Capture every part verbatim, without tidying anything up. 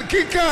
Bélgica.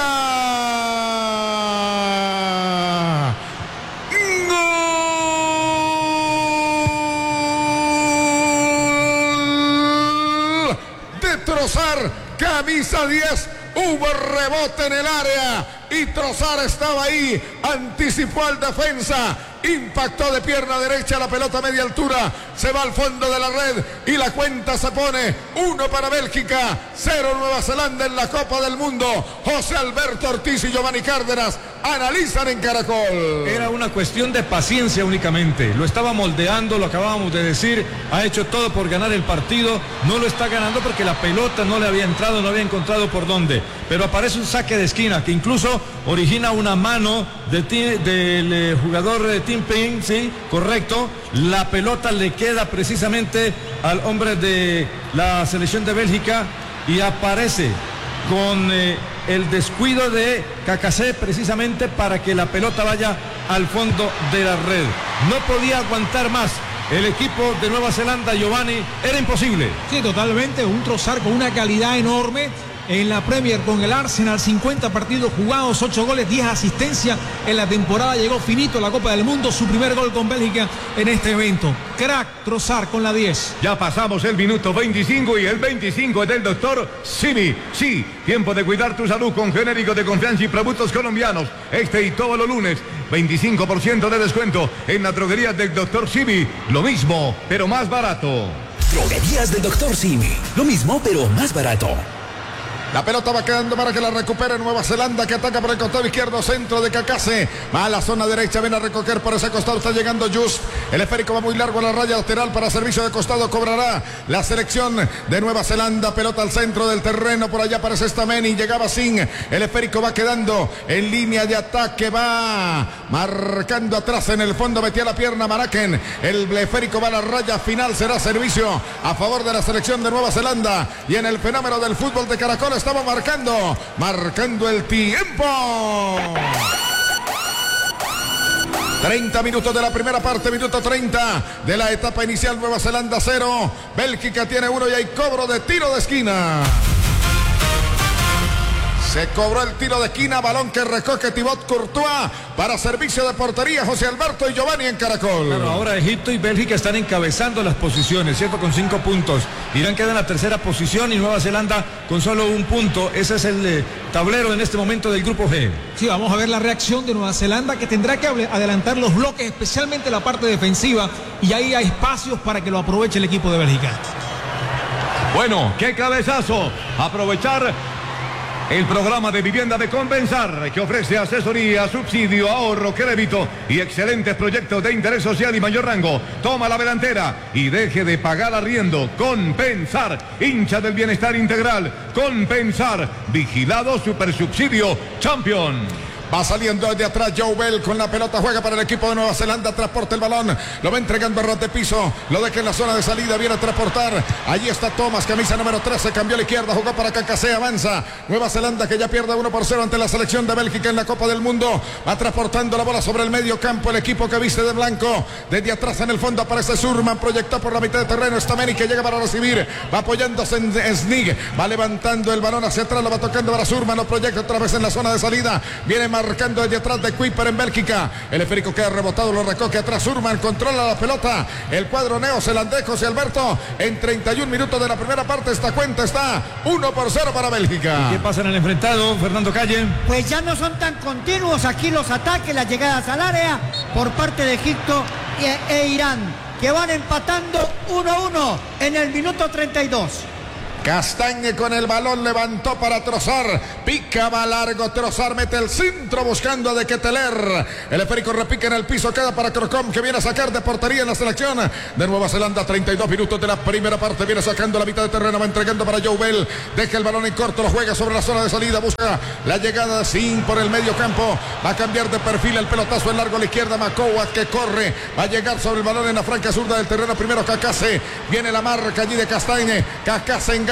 ¡Gol! De Trossard, camisa diez. Hubo rebote en el área y Trossard estaba ahí, anticipó al defensa, impactó de pierna derecha la pelota a media altura, se va al fondo de la red y la cuenta se pone uno para Bélgica, cero Nueva Zelanda en la Copa del Mundo. José Alberto Ortiz y Giovanni Cárdenas analizan en Caracol. Era una cuestión de paciencia únicamente, lo estaba moldeando, lo acabábamos de decir, ha hecho todo por ganar el partido, no lo está ganando porque la pelota no le había entrado, no había encontrado por dónde, pero aparece un saque de esquina que incluso origina una mano de ti, del eh, jugador de Tim Ping, sí, correcto, la pelota le queda precisamente al hombre de la selección de Bélgica y aparece con eh, el descuido de Cacacé precisamente para que la pelota vaya al fondo de la red. No podía aguantar más el equipo de Nueva Zelanda, Giovanni, era imposible. Sí, totalmente, un Trossard con una calidad enorme en la Premier con el Arsenal, cincuenta partidos jugados, ocho goles, diez asistencias en la temporada, llegó finito a la Copa del Mundo, su primer gol con Bélgica en este evento. Crack Trossard con la diez. Ya pasamos el minuto veinticinco y el veinticinco es del doctor Simi. Sí, tiempo de cuidar tu salud con genérico de confianza y productos colombianos. Este y todos los lunes, veinticinco por ciento de descuento en la droguería del doctor Simi. Lo mismo, pero más barato. Droguerías del doctor Simi. Lo mismo, pero más barato. La pelota va quedando para que la recupere Nueva Zelanda, que ataca por el costado izquierdo, centro de Cacacé. Va a la zona derecha, viene a recoger por ese costado, está llegando Just. El esférico va muy largo a la raya lateral para servicio de costado, cobrará la selección de Nueva Zelanda. Pelota al centro del terreno, por allá aparece Stameni, llegaba sin. El esférico va quedando en línea de ataque, va marcando atrás en el fondo, metía la pierna Maraken. El esférico va a la raya final, será servicio a favor de la selección de Nueva Zelanda. Y en el fenómeno del fútbol de Caracol estamos marcando, marcando el tiempo. treinta minutos de la primera parte, minuto treinta de la etapa inicial. Nueva Zelanda cero, Bélgica tiene uno y hay cobro de tiro de esquina. Se cobró el tiro de esquina, balón que recoge Thibaut Courtois para servicio de portería. José Alberto y Giovanni en Caracol. Claro, ahora Egipto y Bélgica están encabezando las posiciones, ¿cierto? Con cinco puntos. Irán queda en la tercera posición y Nueva Zelanda con solo un punto. Ese es el eh, tablero en este momento del grupo G. Sí, vamos a ver la reacción de Nueva Zelanda, que tendrá que adelantar los bloques, especialmente la parte defensiva, y ahí hay espacios para que lo aproveche el equipo de Bélgica. Bueno, qué cabezazo. Aprovechar el programa de vivienda de Compensar, que ofrece asesoría, subsidio, ahorro, crédito y excelentes proyectos de interés social y mayor rango. Toma la delantera y deje de pagar arriendo. Compensar, hincha del bienestar integral. Compensar, vigilado supersubsidio Champion. Va saliendo desde atrás Joe Bell con la pelota, juega para el equipo de Nueva Zelanda, transporta el balón, lo va entregando a ras de piso, lo deja en la zona de salida, viene a transportar, allí está Thomas, camisa número trece, cambió a la izquierda, jugó para Cacacé, avanza Nueva Zelanda, que ya pierde uno por cero ante la selección de Bélgica en la Copa del Mundo. Va transportando la bola sobre el medio campo, el equipo que viste de blanco, desde atrás en el fondo aparece Surman, proyectó por la mitad de terreno, Stameni, que llega para recibir, va apoyándose en Snig, va levantando el balón hacia atrás, lo va tocando para Surman, lo proyecta otra vez en la zona de salida, viene marcando desde atrás de Kuiper en Bélgica. El esférico queda rebotado, lo recoge atrás Surman, controla la pelota. El cuadro neozelandés, José Alberto, en treinta y un minutos de la primera parte, esta cuenta está uno por cero para Bélgica. ¿Y qué pasa en el enfrentado, Fernando Calle? Pues ya no son tan continuos aquí los ataques, las llegadas al área por parte de Egipto e, e Irán, que van empatando uno a uno en el minuto treinta y dos. Castañe con el balón, levantó para Trossard, pica, va largo, Trossard mete el centro buscando a De Ketteler. El esférico repica en el piso, queda para Crocom, que viene a sacar de portería en la selección de Nueva Zelanda. Treinta y dos minutos de la primera parte, viene sacando la mitad de terreno, va entregando para Joe Bell, deja el balón en corto, lo juega sobre la zona de salida, busca la llegada de Sin por el medio campo, va a cambiar de perfil, el pelotazo en largo a la izquierda, Makowa, que corre, va a llegar sobre el balón en la franca zurda del terreno, primero Cacacé, viene la marca allí de Castañe, Cacacé engaña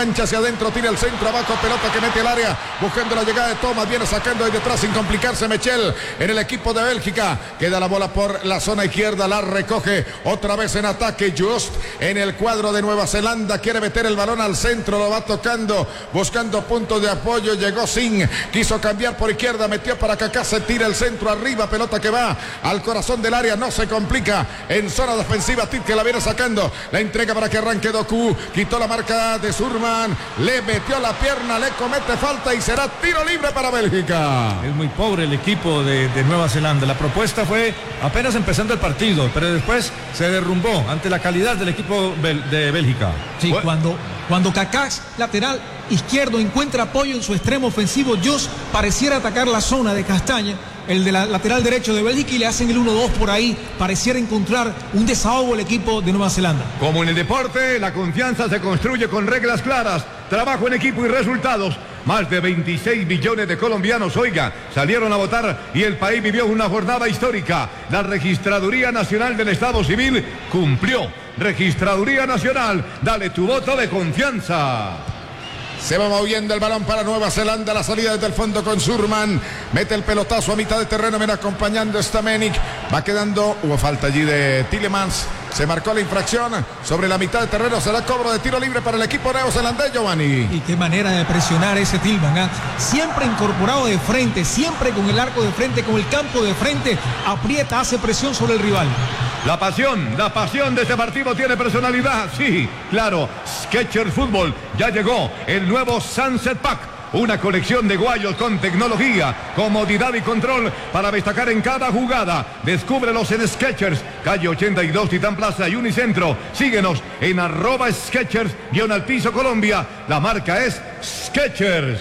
cancha hacia adentro, tira el centro abajo, pelota que mete al área, buscando la llegada de Thomas, viene sacando ahí detrás sin complicarse Mechel en el equipo de Bélgica, queda la bola por la zona izquierda, la recoge otra vez en ataque Just en el cuadro de Nueva Zelanda, quiere meter el balón al centro, lo va tocando, buscando puntos de apoyo, llegó Singh, quiso cambiar por izquierda, metió para Kaká, se tira el centro arriba, pelota que va al corazón del área, no se complica en zona defensiva, Tit que la viene sacando, la entrega para que arranque Doku, quitó la marca de Surman, le metió la pierna, le comete falta y será tiro libre para Bélgica. Es muy pobre el equipo de, de Nueva Zelanda, la propuesta fue apenas empezando el partido, pero después se derrumbó ante la calidad del equipo de Bélgica. Sí, bueno. cuando, cuando Kaká, lateral izquierdo, encuentra apoyo en su extremo ofensivo, Just pareciera atacar la zona de Castaña, el de la lateral derecho de Bélgica, y le hacen el uno dos por ahí, pareciera encontrar un desahogo el equipo de Nueva Zelanda. Como en el deporte, la confianza se construye con reglas claras, trabajo en equipo y resultados. Más de veintiséis millones de colombianos, oiga, salieron a votar y el país vivió una jornada histórica. La Registraduría Nacional del Estado Civil cumplió. Registraduría Nacional, dale tu voto de confianza. Se va moviendo el balón para Nueva Zelanda, la salida desde el fondo con Surman, mete el pelotazo a mitad de terreno, viene acompañando Stamenik, va quedando, hubo falta allí de Tielemans, se marcó la infracción sobre la mitad de terreno, será cobro de tiro libre para el equipo neozelandés, Giovanni. Y qué manera de presionar ese Tielemans, ¿eh? Siempre incorporado de frente, siempre con el arco de frente, con el campo de frente, aprieta, hace presión sobre el rival. La pasión, la pasión de este partido tiene personalidad, sí, claro. Skechers Fútbol, ya llegó el nuevo Sunset Pack, una colección de guayos con tecnología, comodidad y control para destacar en cada jugada. Descúbrelos en Skechers, calle ochenta y dos, Titán Plaza y Unicentro. Síguenos en arroba Skechers, guión al piso Colombia. La marca es Skechers.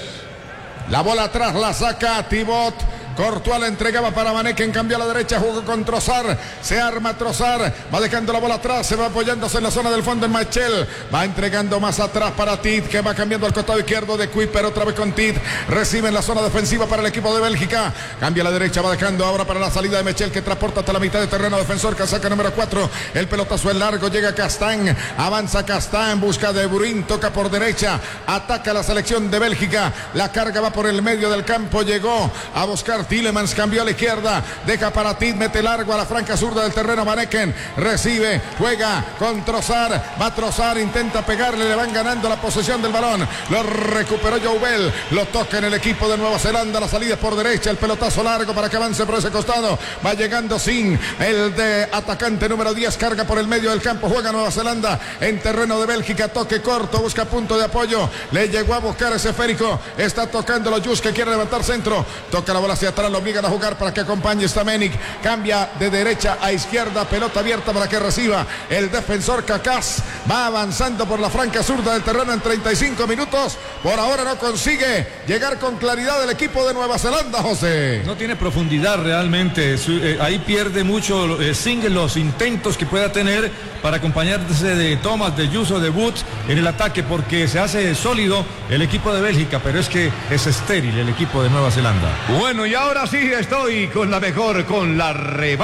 La bola atrás la saca Tibot. Courtois la entregaba para Mané, que cambió a la derecha, jugó con Trossard, se arma Trossard, va dejando la bola atrás, se va apoyándose en la zona del fondo en Machel, va entregando más atrás para Tit, que va cambiando al costado izquierdo de Kuiper, otra vez con Tit, recibe en la zona defensiva para el equipo de Bélgica, cambia a la derecha, va dejando ahora para la salida de Mechel, que transporta hasta la mitad de terreno, defensor, casaca número cuatro, el pelotazo es largo, llega Castán, avanza Castán, busca De Bruyne, toca por derecha, ataca la selección de Bélgica, la carga va por el medio del campo, llegó a buscar Tielemans, cambió a la izquierda, deja para Tit, mete largo a la franca zurda del terreno, Maneken recibe, juega con Trossard, va Trossard, intenta pegarle, le van ganando la posesión del balón, lo recuperó Joubel, lo toca en el equipo de Nueva Zelanda, la salida por derecha, el pelotazo largo para que avance por ese costado, va llegando Singh, el de atacante número diez, carga por el medio del campo, juega Nueva Zelanda en terreno de Bélgica, toque corto, busca punto de apoyo, le llegó a buscar ese esférico, está tocando los Just, que quiere levantar centro, toca la bola hacia atrás, lo obligan a jugar para que acompañe Stamenik, cambia de derecha a izquierda, pelota abierta para que reciba el defensor Kaká, va avanzando por la franca zurda del terreno en treinta y cinco minutos, por ahora no consigue llegar con claridad el equipo de Nueva Zelanda, José. No tiene profundidad realmente, eh, ahí pierde mucho eh, Singh los intentos que pueda tener para acompañarse de Thomas, de Yuso, de Woods en el ataque, porque se hace sólido el equipo de Bélgica, pero es que es estéril el equipo de Nueva Zelanda. Bueno, y ahora sí estoy con la mejor, con la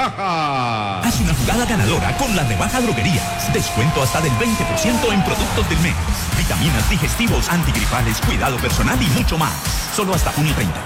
rebaja. Haz una jugada ganadora con la rebaja Droguerías. Descuento hasta del veinte por ciento en productos del mes. Vitaminas, digestivos, antigripales, cuidado personal y mucho más. Solo hasta junio treinta.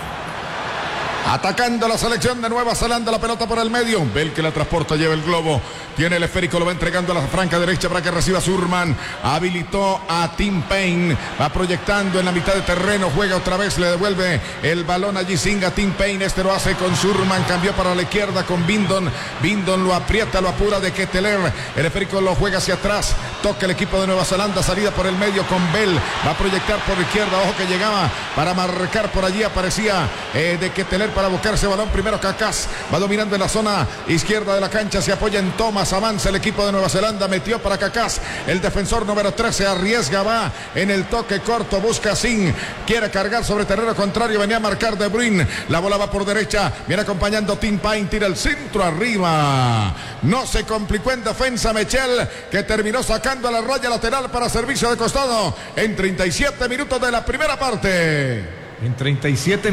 Atacando la selección de Nueva Zelanda, la pelota por el medio, Bel que la transporta, lleva el globo, tiene el esférico, lo va entregando a la franca derecha para que reciba Surman, habilitó a Tim Payne, va proyectando en la mitad de terreno, juega otra vez, le devuelve el balón allí Singh a Tim Payne, este lo hace con Surman, cambió para la izquierda con Bindon, Bindon lo aprieta, lo apura de Ketteler, el esférico lo juega hacia atrás, toca el equipo de Nueva Zelanda, salida por el medio con Bell, va a proyectar por la izquierda, ojo que llegaba para marcar por allí, aparecía eh, de Ketteler para buscarse balón, primero Kaká, va dominando en la zona izquierda de la cancha, se apoya en Thomas, avanza el equipo de Nueva Zelanda, metió para Kaká, el defensor número trece arriesga, va en el toque corto, busca Singh, quiere cargar sobre terreno contrario, venía a marcar De Bruyne, la bola va por derecha, viene acompañando Tim Payne, tira el centro arriba, no se complicó en defensa Mechel, que terminó sacando a la raya lateral para servicio de costado en treinta y siete minutos de la primera parte. En treinta y siete